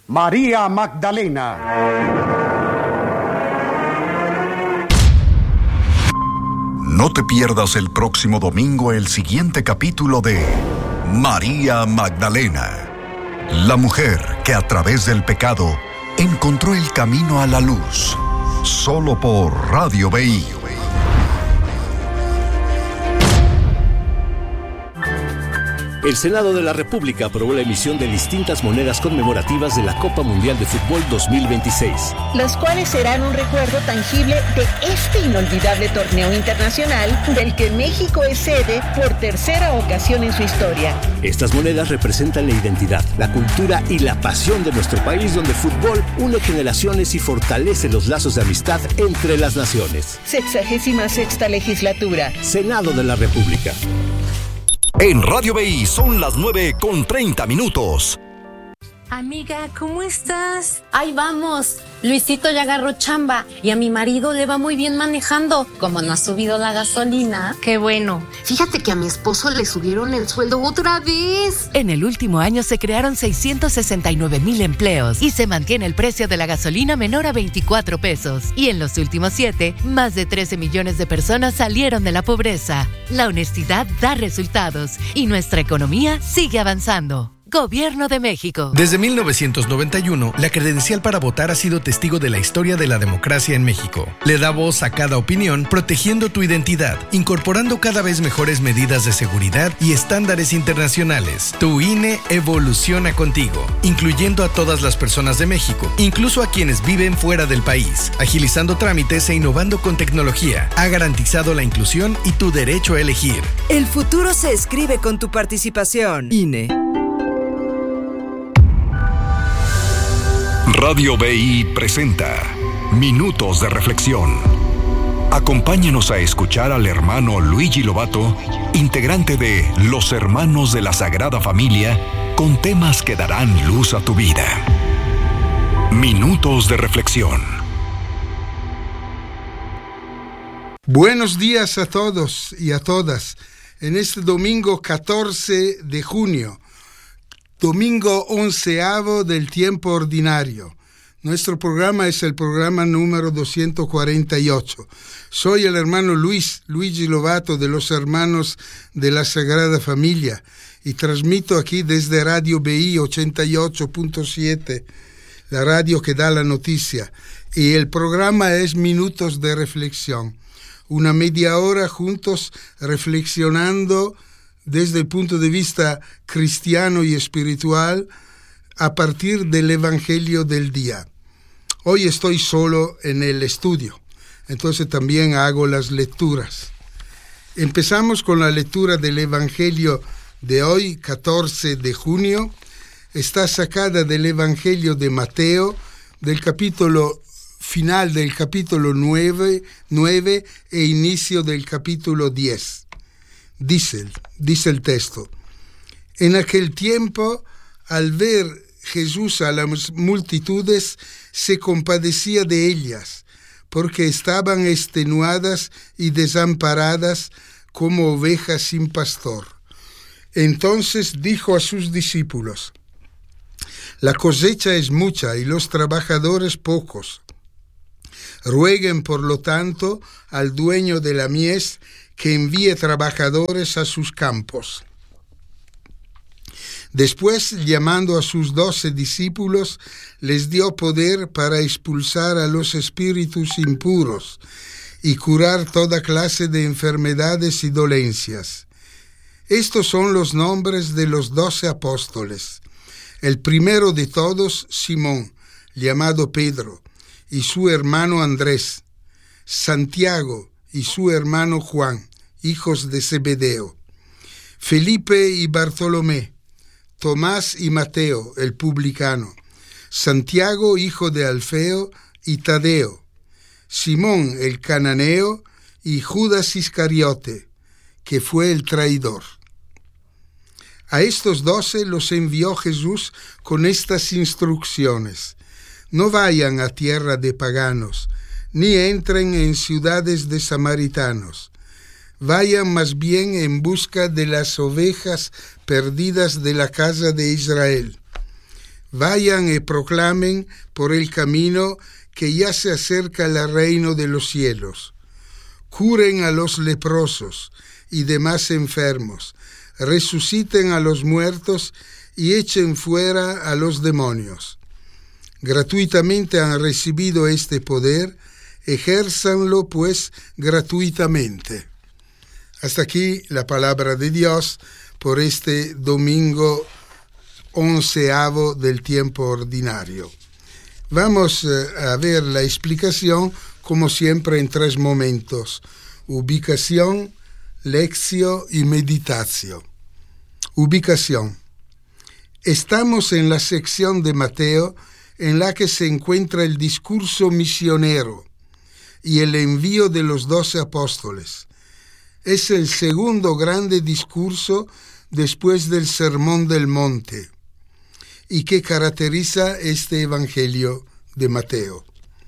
María Magdalena. No te pierdas el próximo domingo el siguiente capítulo de María Magdalena, la mujer que a través del pecado encontró el camino a la luz, solo por Radio BI. El Senado de la República aprobó la emisión de distintas monedas conmemorativas de la Copa Mundial de Fútbol 2026. Las cuales serán un recuerdo tangible de este inolvidable torneo internacional del que México es sede por tercera ocasión en su historia. Estas monedas representan la identidad, la cultura y la pasión de nuestro país, donde el fútbol une generaciones y fortalece los lazos de amistad entre las naciones. 66ª legislatura. Senado de la República. En Radio BI son las 9:30. Amiga, ¿cómo estás? Ahí vamos. Luisito ya agarró chamba y a mi marido le va muy bien manejando. Como no ha subido la gasolina. Qué bueno. Fíjate que a mi esposo le subieron el sueldo otra vez. En el último año se crearon 669,000 empleos y se mantiene el precio de la gasolina menor a 24 pesos. Y en los últimos 7, más de 13 millones de personas salieron de la pobreza. La honestidad da resultados y nuestra economía sigue avanzando. Gobierno de México. Desde 1991, la credencial para votar ha sido testigo de la historia de la democracia en México. Le da voz a cada opinión, protegiendo tu identidad, incorporando cada vez mejores medidas de seguridad y estándares internacionales. Tu INE evoluciona contigo, incluyendo a todas las personas de México, incluso a quienes viven fuera del país, agilizando trámites e innovando con tecnología. Ha garantizado la inclusión y tu derecho a elegir. El futuro se escribe con tu participación. INE. Radio BI presenta Minutos de Reflexión. Acompáñanos a escuchar al hermano Luigi Lobato, integrante de Los Hermanos de la Sagrada Familia, con temas que darán luz a tu vida. Minutos de Reflexión. Buenos días a todos y a todas. En este domingo 14 de junio, domingo 11avo del tiempo ordinario. Nuestro programa es el programa número 248. Soy el hermano Luigi Lobato de los Hermanos de la Sagrada Familia y transmito aquí desde Radio BI 88.7, la radio que da la noticia. Y el programa es Minutos de Reflexión. Una media hora juntos reflexionando desde el punto de vista cristiano y espiritual a partir del Evangelio del día. Hoy estoy solo en el estudio, entonces también hago las lecturas. Empezamos con la lectura del Evangelio de hoy, 14 de junio. Está sacada del Evangelio de Mateo, del capítulo final del capítulo 9 e inicio del capítulo 10. Dice el texto: en aquel tiempo, al ver Jesús a las multitudes, se compadecía de ellas, porque estaban extenuadas y desamparadas como ovejas sin pastor. Entonces dijo a sus discípulos: la cosecha es mucha y los trabajadores pocos. Rueguen, por lo tanto, al dueño de la mies que envíe trabajadores a sus campos. Después, llamando a sus 12 discípulos, les dio poder para expulsar a los espíritus impuros y curar toda clase de enfermedades y dolencias. Estos son los nombres de los 12 apóstoles. El primero de todos, Simón, llamado Pedro, y su hermano Andrés, Santiago y su hermano Juan, hijos de Zebedeo, Felipe y Bartolomé, Tomás y Mateo, el publicano, Santiago, hijo de Alfeo, y Tadeo, Simón el cananeo y Judas Iscariote, que fue el traidor. A estos 12 los envió Jesús con estas instrucciones: no vayan a tierra de paganos, ni entren en ciudades de samaritanos. Vayan más bien en busca de las ovejas perdidas de la casa de Israel. Vayan y proclamen por el camino que ya se acerca el reino de los cielos. Curen a los leprosos y demás enfermos, resuciten a los muertos y echen fuera a los demonios. Gratuitamente han recibido este poder, ejérzanlo pues gratuitamente. Hasta aquí la palabra de Dios por este domingo 11avo del tiempo ordinario. Vamos a ver la explicación, como siempre, en 3 momentos: ubicación, lección y meditación. Ubicación. Estamos en la sección de Mateo en la que se encuentra el discurso misionero y el envío de los 12 apóstoles. Es el segundo grande discurso después del Sermón del Monte y que caracteriza este Evangelio de Mateo.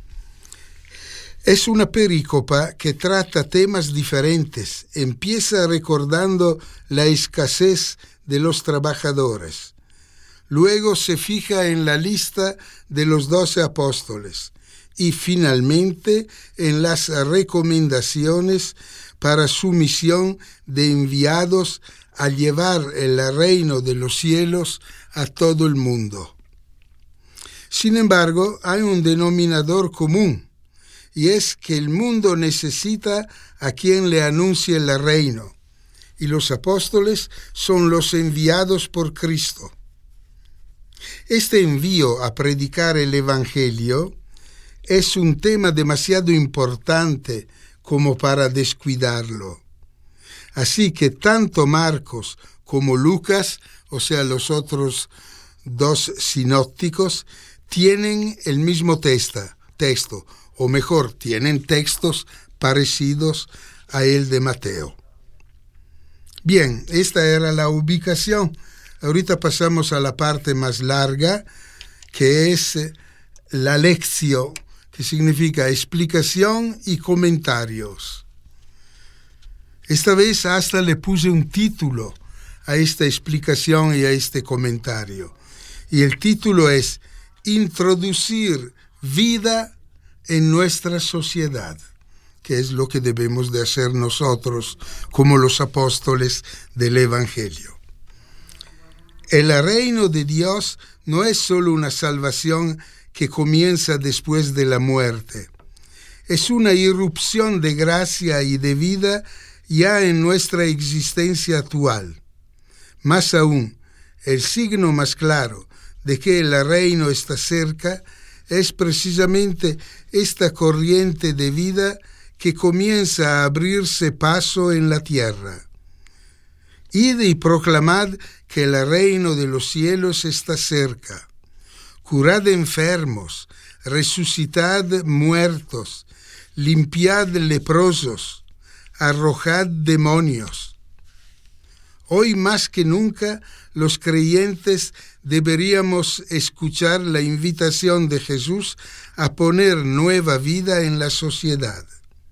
Es una perícopa que trata temas diferentes. Empieza recordando la escasez de los trabajadores. Luego se fija en la lista de los 12 apóstoles y finalmente en las recomendaciones para su misión de enviados a llevar el reino de los cielos a todo el mundo. Sin embargo, hay un denominador común, y es que el mundo necesita a quien le anuncie el reino, y los apóstoles son los enviados por Cristo. Este envío a predicar el Evangelio es un tema demasiado importante como para descuidarlo. Así que tanto Marcos como Lucas, o sea, los otros 2 sinópticos, tienen el mismo texto, o mejor, tienen textos parecidos a el de Mateo. Bien, esta era la ubicación. Ahorita pasamos a la parte más larga, que es la lección, que significa explicación y comentarios. Esta vez hasta le puse un título a esta explicación y a este comentario. Y el título es Introducir vida en nuestra sociedad, que es lo que debemos de hacer nosotros como los apóstoles del Evangelio. El reino de Dios no es solo una salvación que comienza después de la muerte. Es una irrupción de gracia y de vida ya en nuestra existencia actual. Más aún, el signo más claro de que el reino está cerca es precisamente esta corriente de vida que comienza a abrirse paso en la tierra. Id y proclamad que el reino de los cielos está cerca. Curad enfermos, resucitad muertos, limpiad leprosos, arrojad demonios. Hoy más que nunca, los creyentes deberíamos escuchar la invitación de Jesús a poner nueva vida en la sociedad.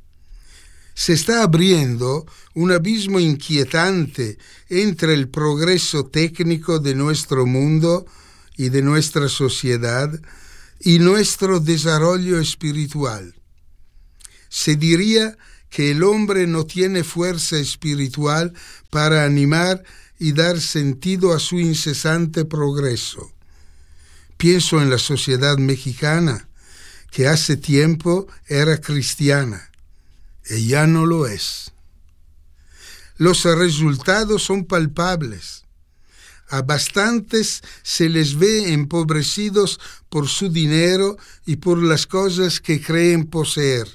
Se está abriendo un abismo inquietante entre el progreso técnico de nuestro mundo y de nuestra sociedad y nuestro desarrollo espiritual. Se diría que el hombre no tiene fuerza espiritual para animar y dar sentido a su incesante progreso. Pienso en la sociedad mexicana, que hace tiempo era cristiana, y ya no lo es. Los resultados son palpables. A bastantes se les ve empobrecidos por su dinero y por las cosas que creen poseer.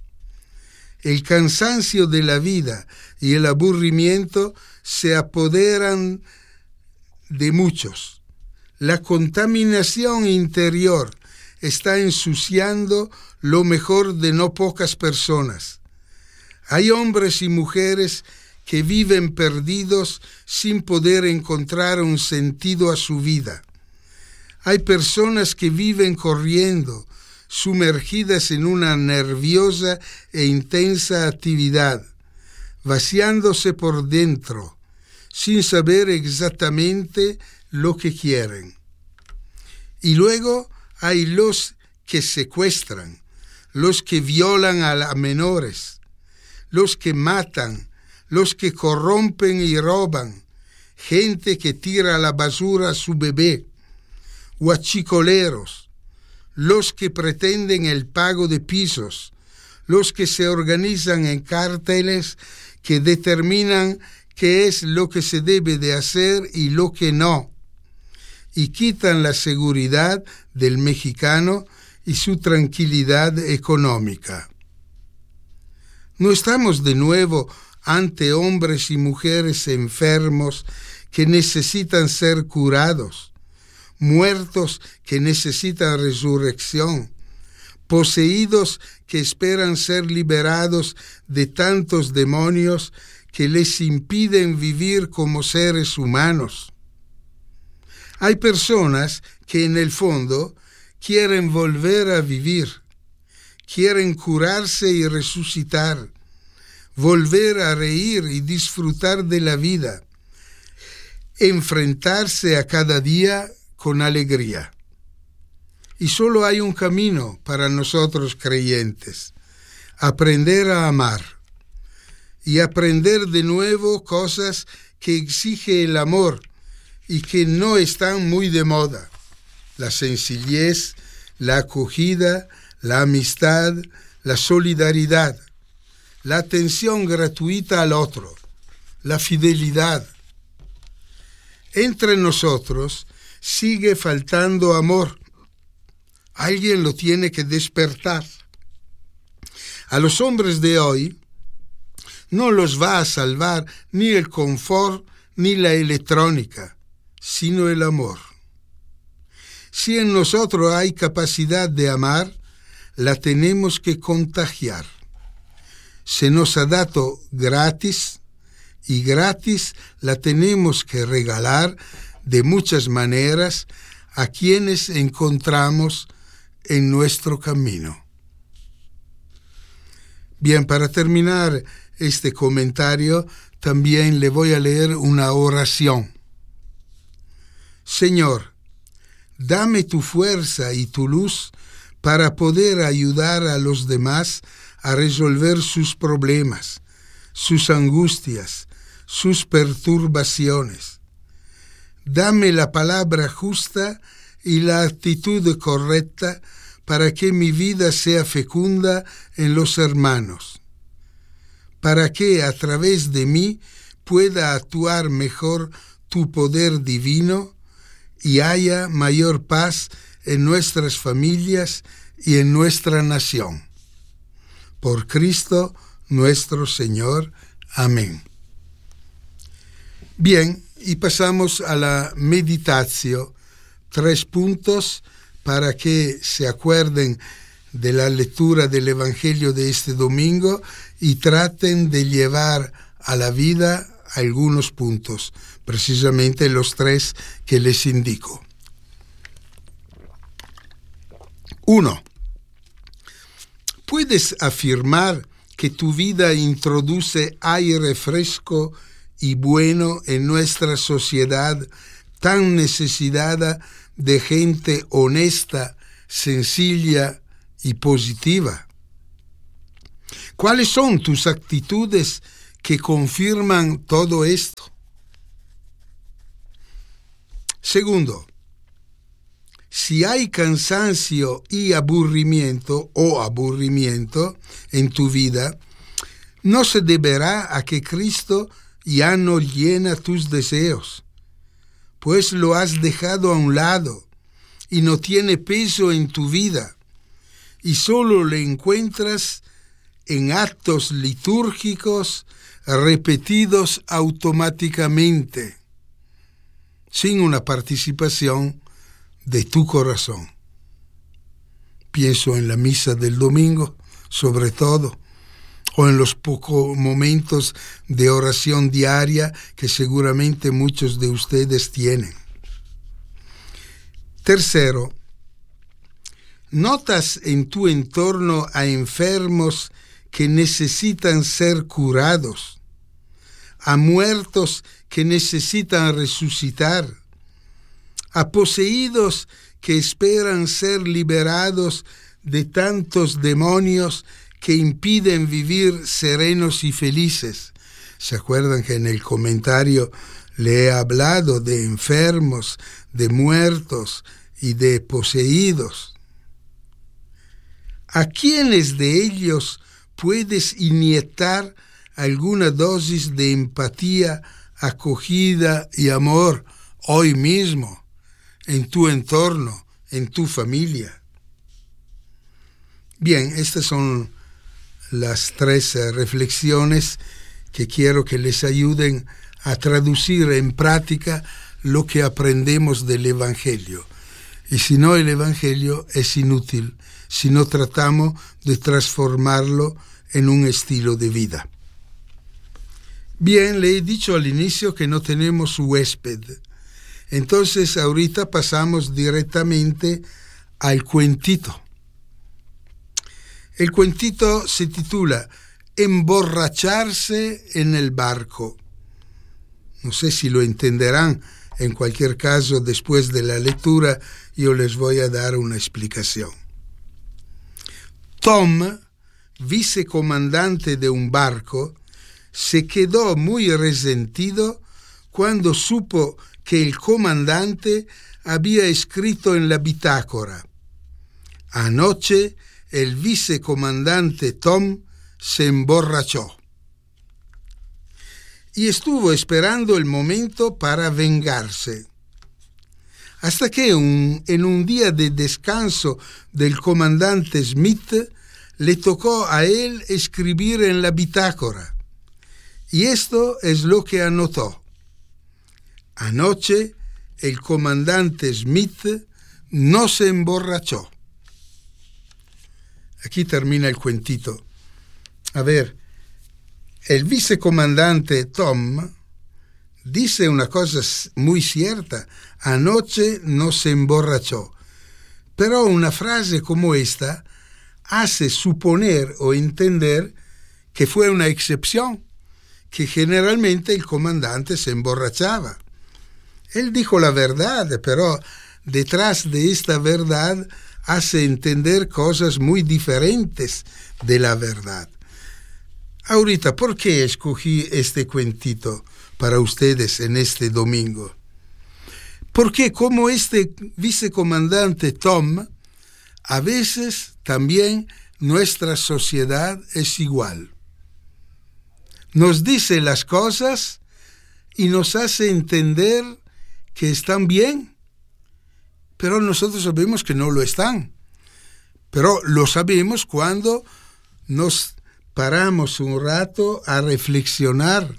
El cansancio de la vida y el aburrimiento se apoderan de muchos. La contaminación interior está ensuciando lo mejor de no pocas personas. Hay hombres y mujeres que viven perdidos sin poder encontrar un sentido a su vida. Hay personas que viven corriendo, sumergidas en una nerviosa e intensa actividad, vaciándose por dentro, sin saber exactamente lo que quieren. Y luego hay los que secuestran, los que violan a menores, los que matan, los que corrompen y roban, gente que tira a la basura a su bebé, huachicoleros, los que pretenden el pago de pisos, los que se organizan en cárteles que determinan qué es lo que se debe de hacer y lo que no, y quitan la seguridad del mexicano y su tranquilidad económica. No estamos de nuevo ante hombres y mujeres enfermos que necesitan ser curados, muertos que necesitan resurrección, poseídos que esperan ser liberados de tantos demonios que les impiden vivir como seres humanos. Hay personas que en el fondo quieren volver a vivir, quieren curarse y resucitar, volver a reír y disfrutar de la vida, enfrentarse a cada día con alegría. Y solo hay un camino para nosotros creyentes: aprender a amar y aprender de nuevo cosas que exige el amor y que no están muy de moda: la sencillez, la acogida, la amistad, la solidaridad, la atención gratuita al otro, la fidelidad. Entre nosotros sigue faltando amor. Alguien lo tiene que despertar. A los hombres de hoy no los va a salvar ni el confort ni la electrónica, sino el amor. Si en nosotros hay capacidad de amar, la tenemos que contagiar. Se nos ha dado gratis, y gratis la tenemos que regalar de muchas maneras a quienes encontramos en nuestro camino. Bien, para terminar este comentario, también le voy a leer una oración. Señor, dame tu fuerza y tu luz para poder ayudar a los demás a resolver sus problemas, sus angustias, sus perturbaciones. Dame la palabra justa y la actitud correcta para que mi vida sea fecunda en los hermanos, para que a través de mí pueda actuar mejor tu poder divino y haya mayor paz en nuestras familias y en nuestra nación. Por Cristo nuestro Señor. Amén. Bien, y pasamos a la meditación. 3 puntos para que se acuerden de la lectura del Evangelio de este domingo y traten de llevar a la vida algunos puntos, precisamente los 3 que les indico. 1. ¿Puedes afirmar que tu vida introduce aire fresco y bueno en nuestra sociedad tan necesitada de gente honesta, sencilla y positiva? ¿Cuáles son tus actitudes que confirman todo esto? 2. Si hay cansancio y aburrimiento en tu vida, no se deberá a que Cristo ya no llena tus deseos, pues lo has dejado a un lado y no tiene peso en tu vida, y solo le encuentras en actos litúrgicos repetidos automáticamente, sin una participación de tu corazón. Pienso en la misa del domingo, sobre todo, o en los pocos momentos de oración diaria que seguramente muchos de ustedes tienen. 3. ¿Notas en tu entorno a enfermos que necesitan ser curados, a muertos que necesitan resucitar, a poseídos que esperan ser liberados de tantos demonios que impiden vivir serenos y felices. ¿Se acuerdan que en el comentario le he hablado de enfermos, de muertos y de poseídos? ¿A quiénes de ellos puedes inyectar alguna dosis de empatía, acogida y amor hoy mismo, en tu entorno, en tu familia? Bien, estas son las 3 reflexiones que quiero que les ayuden a traducir en práctica lo que aprendemos del Evangelio. Y si no, el Evangelio es inútil si no tratamos de transformarlo en un estilo de vida. Bien, le he dicho al inicio que no tenemos huésped. Entonces, ahorita pasamos directamente al cuentito. El cuentito se titula Emborracharse en el barco. No sé si lo entenderán. En cualquier caso, después de la lectura, yo les voy a dar una explicación. Tom, vicecomandante de un barco, se quedó muy resentido cuando supo que el comandante había escrito en la bitácora: anoche el vicecomandante Tom se emborrachó. Y estuvo esperando el momento para vengarse. Hasta que en un día de descanso del comandante Smith, le tocó a él escribir en la bitácora. Y esto es lo que anotó: anoche el comandante Smith no se emborrachó. Aquí termina el cuentito. A ver, el vicecomandante Tom dice una cosa muy cierta: anoche no se emborrachó. Pero una frase como esta hace suponer o entender que fue una excepción, que generalmente el comandante se emborrachaba. Él dijo la verdad, pero detrás de esta verdad hace entender cosas muy diferentes de la verdad. Ahorita, ¿por qué escogí este cuentito para ustedes en este domingo? Porque como este vicecomandante Tom, a veces también nuestra sociedad es igual. Nos dice las cosas y nos hace entender que están bien, pero nosotros sabemos que no lo están. Pero lo sabemos cuando nos paramos un rato a reflexionar.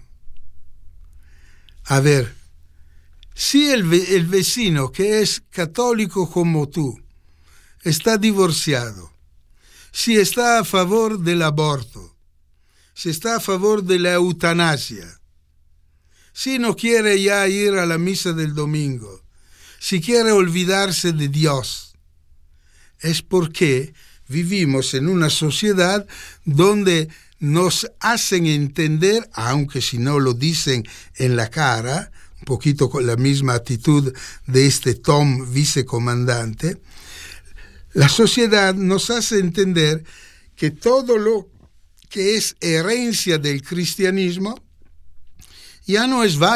A ver, si el vecino que es católico como tú está divorciado, si está a favor del aborto, si está a favor de la eutanasia, si no quiere ya ir a la misa del domingo, si quiere olvidarse de Dios, es porque vivimos en una sociedad donde nos hacen entender, aunque si no lo dicen en la cara, un poquito con la misma actitud de este Tom vicecomandante, la sociedad nos hace entender que todo lo que es herencia del cristianismo ya no es válido.